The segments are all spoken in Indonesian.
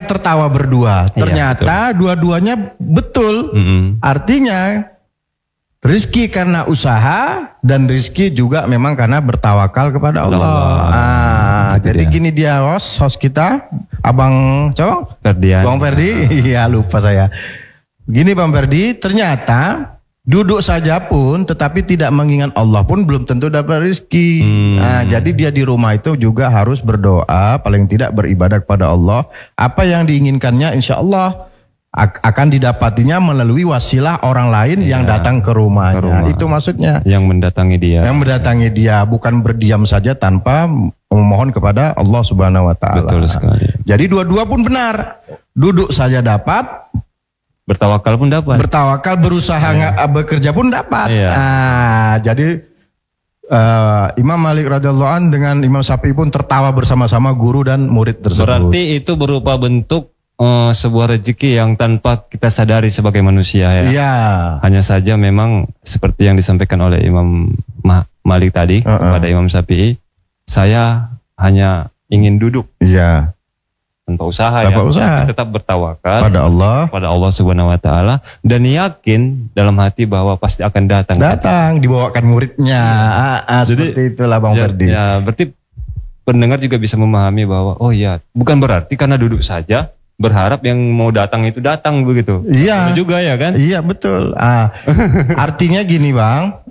tertawa berdua. Ternyata dua-duanya betul. Artinya rizki karena usaha dan rizki juga memang karena bertawakal kepada Allah. Jadi gini dia host kita, Abang Ferdian. Bang Ferdi, iya lupa saya. Gini Bang Ferdi, ternyata duduk saja pun tetapi tidak mengingat Allah pun belum tentu dapat rizki. Jadi dia di rumah itu juga harus berdoa, paling tidak beribadah kepada Allah. Apa yang diinginkannya insya Allah akan didapatinya melalui wasilah orang lain yang datang ke rumahnya. Itu maksudnya. Yang mendatangi dia. Yang mendatangi dia, bukan berdiam saja tanpa memohon kepada Allah Subhanahu wa taala. Betul sekali. Jadi dua-dua pun benar. Duduk saja dapat, bertawakal pun dapat. Bertawakal, berusaha bekerja pun dapat. Jadi Imam Malik radhiyallahu an dengan Imam Syafi'i pun tertawa bersama-sama guru dan murid tersebut. Berarti itu berupa bentuk sebuah rezeki yang tanpa kita sadari sebagai manusia ya. Iya. Hanya saja memang seperti yang disampaikan oleh Imam Malik tadi kepada Imam Syafi'i, saya hanya ingin duduk. Iya. Tanpa usaha usaha. Tetap bertawakal pada Allah Subhanahu wa taala dan yakin dalam hati bahwa pasti akan datang. Dibawakan muridnya. Jadi seperti itulah Bang Ferdi. Ya, berarti pendengar juga bisa memahami bahwa bukan berarti karena duduk saja berharap yang mau datang itu datang begitu. Iya. Itu juga ya kan? Iya betul. Artinya gini Bang,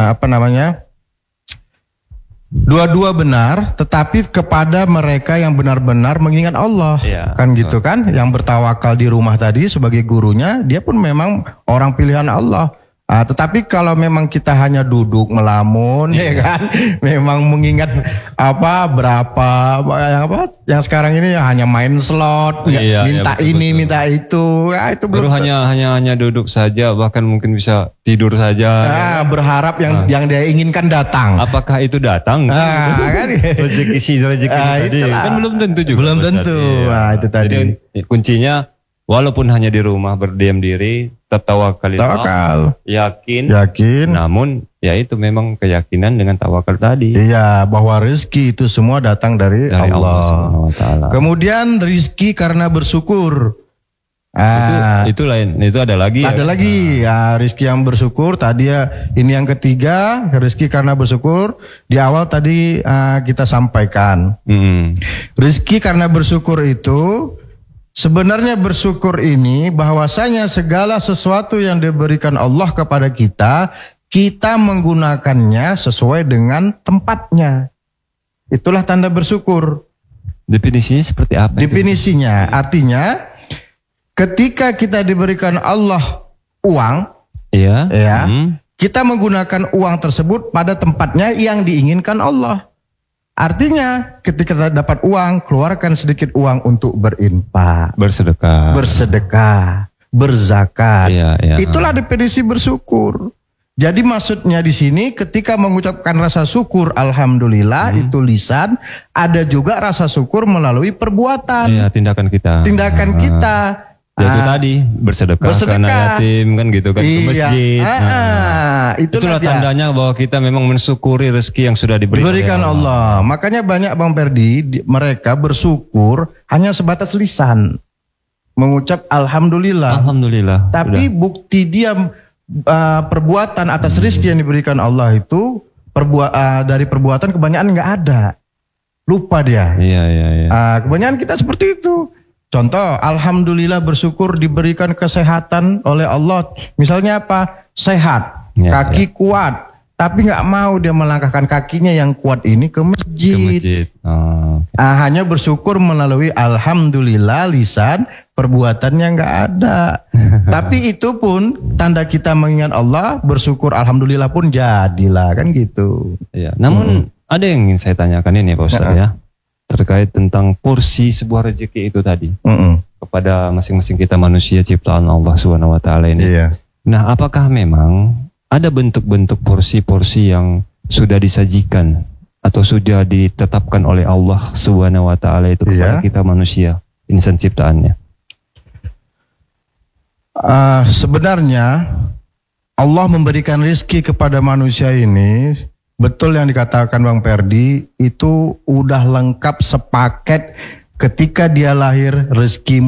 dua-dua benar, tetapi kepada mereka yang benar-benar mengingat Allah, kan gitu kan? Yang bertawakal di rumah tadi sebagai gurunya, dia pun memang orang pilihan Allah. Tetapi kalau memang kita hanya duduk melamun, ya kan, memang mengingat yang sekarang ini hanya main slot, minta minta itu, itu belum. Hanya duduk saja, bahkan mungkin bisa tidur saja. Berharap yang dia inginkan datang. Apakah itu datang? Kan? rezeki tadi kan belum tentu juga. Belum tentu. Itu tadi. Jadi kuncinya walaupun hanya di rumah berdiam diri, tawakal, yakin, namun ya itu memang keyakinan dengan tawakal tadi. Iya, bahwa rezeki itu semua datang dari Allah Subhanahu wa taala. Kemudian rezeki karena bersyukur. Itu lain, itu ada lagi. Ada lagi, rezeki yang bersyukur tadi ini yang ketiga, rezeki karena bersyukur. Di awal tadi kita sampaikan. Rezeki karena bersyukur itu sebenarnya bersyukur ini bahwasanya segala sesuatu yang diberikan Allah kepada kita, kita menggunakannya sesuai dengan tempatnya. Itulah tanda bersyukur. Definisinya seperti apa? Definisinya artinya ketika kita diberikan Allah uang, kita menggunakan uang tersebut pada tempatnya yang diinginkan Allah. Artinya ketika kita dapat uang, keluarkan sedikit uang untuk berinfak, bersedekah, berzakat. Itulah definisi bersyukur. Jadi maksudnya di sini ketika mengucapkan rasa syukur, alhamdulillah itu lisan, ada juga rasa syukur melalui perbuatan. Tindakan kita. Itu tadi bersedekah karena yatim kan gitu kan, ke masjid. Itulah tandanya bahwa kita memang mensyukuri rezeki yang sudah diberikan Allah. Makanya banyak Bang Ferdi, mereka bersyukur hanya sebatas lisan, mengucap alhamdulillah. Tapi bukti dia perbuatan atas rezeki yang diberikan Allah itu dari perbuatan kebanyakan nggak ada, lupa dia. Kebanyakan kita seperti itu. Contoh, alhamdulillah bersyukur diberikan kesehatan oleh Allah. Misalnya apa? Sehat, kaki kuat, tapi nggak mau dia melangkahkan kakinya yang kuat ini ke masjid. Hanya bersyukur melalui alhamdulillah lisan, perbuatannya nggak ada. Tapi itu pun tanda kita mengingat Allah, bersyukur alhamdulillah pun jadilah kan gitu. Namun ada yang ingin saya tanyakan ini Pak Ustaz ya. Terkait tentang porsi sebuah rezeki itu tadi kepada masing-masing kita manusia ciptaan Allah Subhanahu wa taala ini. Nah, apakah memang ada bentuk-bentuk porsi-porsi yang sudah disajikan atau sudah ditetapkan oleh Allah Subhanahu wa taala itu kepada kita manusia, insan ciptaannya? Sebenarnya Allah memberikan rezeki kepada manusia ini, betul yang dikatakan Bang Ferdi, itu udah lengkap sepaket ketika dia lahir rezeki